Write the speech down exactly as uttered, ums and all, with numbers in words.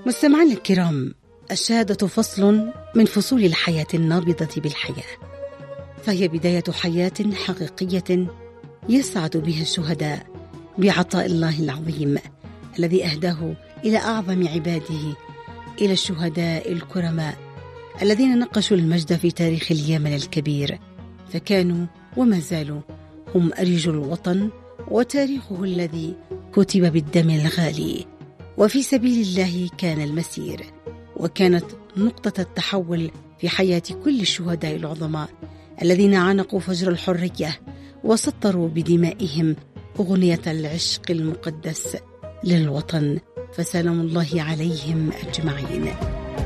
مستمعينا الكرام، الشهادة فصل من فصول الحياة النابضة بالحياة، فهي بداية حياة حقيقية يسعد بها الشهداء بعطاء الله العظيم الذي أهداه إلى أعظم عباده، إلى الشهداء الكرماء الذين نقشوا المجد في تاريخ اليمن الكبير، فكانوا وما زالوا هم أريج الوطن وتاريخه الذي كتب بالدم الغالي. وفي سبيل الله كان المسير، وكانت نقطة التحول في حياة كل الشهداء العظماء الذين عانقوا فجر الحرية وسطروا بدمائهم أغنية العشق المقدس للوطن، فسلام الله عليهم أجمعين.